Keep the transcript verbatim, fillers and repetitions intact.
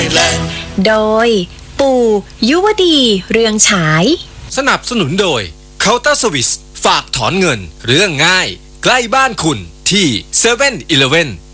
Thailand โดยปู่ยุวดีเรืองฉายสนับสนุนโดย Counter Service ฝากถอนเงินเรื่องง่ายใกล้บ้านคุณที่ เซเว่น อีเลฟเว่น